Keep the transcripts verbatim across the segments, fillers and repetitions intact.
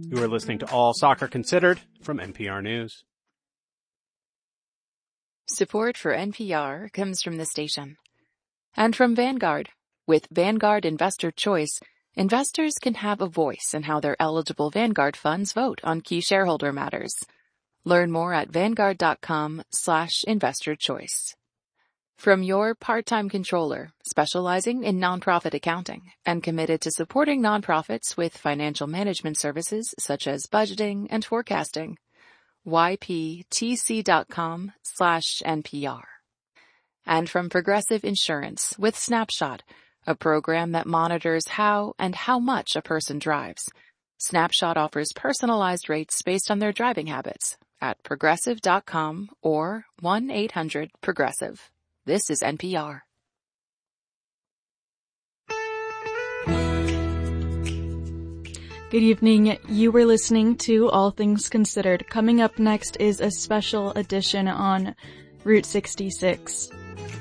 You are listening to All Soccer Considered from N P R News. Support for N P R comes from the station and from Vanguard. With Vanguard Investor Choice, investors can have a voice in how their eligible Vanguard funds vote on key shareholder matters. Learn more at vanguard.com slash investor choice. From your part-time controller, specializing in nonprofit accounting and committed to supporting nonprofits with financial management services such as budgeting and forecasting. yptc.com slash NPR. And from Progressive Insurance with Snapshot, a program that monitors how and how much a person drives. Snapshot offers personalized rates based on their driving habits at progressive dot com or one eight hundred progressive. This is N P R. Good evening. You were listening to All Things Considered. Coming up next is a special edition on Route sixty-six.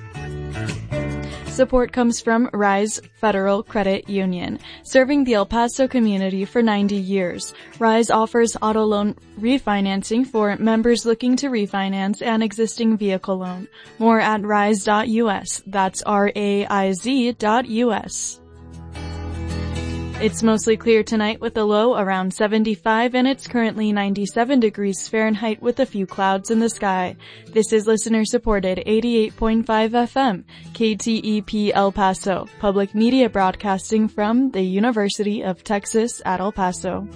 Support comes from Rise Federal Credit Union, serving the El Paso community for ninety years. Rise offers auto loan refinancing for members looking to refinance an existing vehicle loan. More at rise dot U S. That's R A I Z dot U S. It's mostly clear tonight with a low around seventy-five, and it's currently ninety-seven degrees Fahrenheit with a few clouds in the sky. This is listener-supported eighty-eight point five F M, K T E P El Paso, public media broadcasting from the University of Texas at El Paso.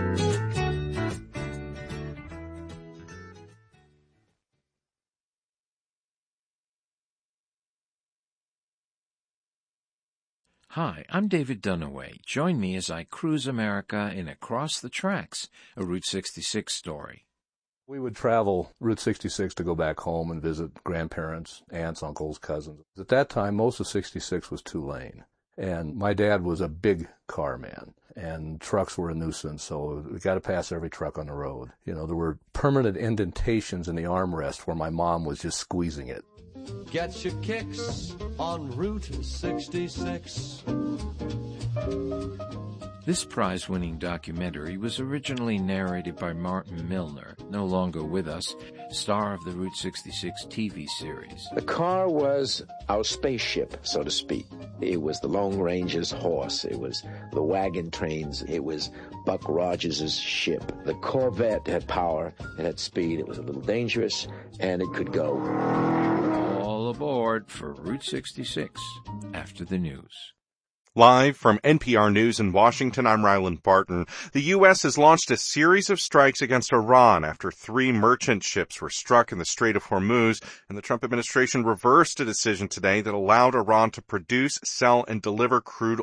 Hi, I'm David Dunaway. Join me as I cruise America in Across the Tracks, a Route sixty-six story. We would travel Route sixty-six to go back home and visit grandparents, aunts, uncles, cousins. At that time, most of sixty-six was two-lane. And my dad was a big car man, and trucks were a nuisance, so we got to pass every truck on the road. You know, there were permanent indentations in the armrest where my mom was just squeezing it. Get your kicks on Route sixty-six. This prize-winning documentary was originally narrated by Martin Milner, no longer with us, star of the Route sixty-six T V series. The car was our spaceship, so to speak. It was the Lone Ranger's horse. It was the wagon trains. It was Buck Rogers' ship. The Corvette had power. It had speed. It was a little dangerous, and it could go. All aboard for Route sixty-six after the news. Live from N P R News in Washington, I'm Ryland Barton. The U S has launched a series of strikes against Iran after three merchant ships were struck in the Strait of Hormuz, and the Trump administration reversed a decision today that allowed Iran to produce, sell, and deliver crude